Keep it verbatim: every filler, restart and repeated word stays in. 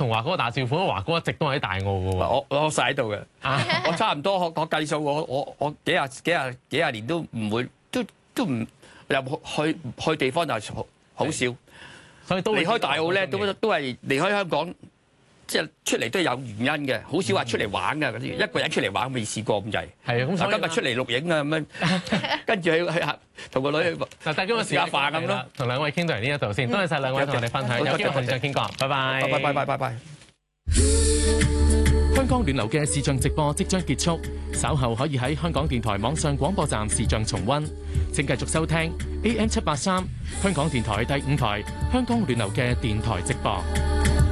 同華哥打招呼，因為華哥一直都喺大澳嘅喎。 我我實喺度嘅，我差唔多學學計數，我我我幾廿幾廿幾廿年都唔會，都都唔入去去地方就好好少， 所以都離開大澳咧，都都係離開香港，即係出嚟都有原因嘅，好少話出嚟玩嘅嗰啲，一個人出嚟玩未試過咁滯。 係啊，咁所以今日出嚟錄影啊咁樣，跟住去去同個女去嗱，大家個時間飯咁咯， 同兩位傾到嚟呢一度先，多謝晒兩位同我哋分享，有機會同你再傾過，拜拜， 拜拜拜拜拜。 香港暖流嘅視像直播即將結束，稍後可以喺香港電台網上廣播站視像重溫。請繼續收聽 A M 七八三香港電台第五台香港暖流嘅電台直播。